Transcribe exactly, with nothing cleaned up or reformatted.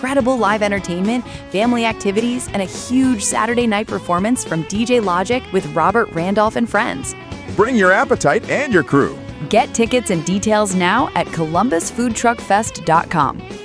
incredible live entertainment, family activities, and a huge Saturday night performance from D J Logic with Robert Randolph and friends. Bring your appetite and your crew. Get tickets and details now at columbus food truck fest dot com.